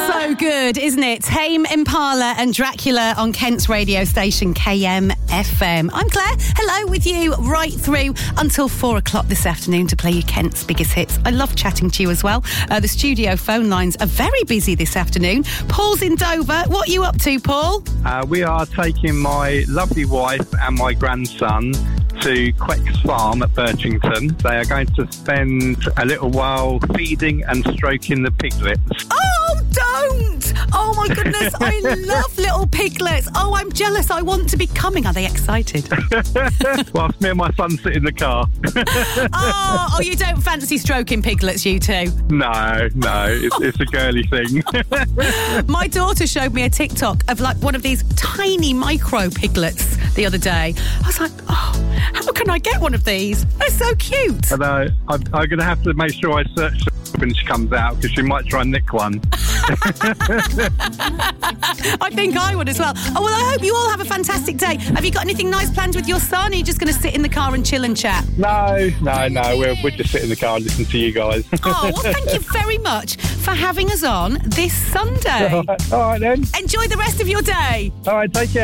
So good, isn't it? Tame Impala and Dracula on Kent's radio station KMFM. I'm Claire. Hello with you right through until 4 o'clock this afternoon to play you Kent's biggest hits. I love chatting to you as well. The studio phone lines are very busy this afternoon. Paul's in Dover. What are you up to, Paul? We are taking my lovely wife and my grandson to Quex Farm at Birchington. They are going to spend a little while feeding and stroking the piglets. Oh, don't! Oh, my goodness, I love little piglets. Oh, I'm jealous. I want to be coming. Are they excited? Whilst me and my son sit in the car. Oh, you don't fancy stroking piglets, you two? No, it's a girly thing. My daughter showed me a TikTok of like one of these tiny micro piglets the other day. I was like, oh, how can I get one of these? They're so cute. I know. I'm going to have to make sure I search when she comes out because she might try and nick one. I think I would as well. Oh, well, I hope you all have a fantastic day. Have you got anything nice planned with your son? Or are you just going to sit in the car and chill and chat? No. We'll just sit in the car and listen to you guys. Oh, well, thank you very much for having us on this Sunday. All right then. Enjoy the rest of your day. All right, take care.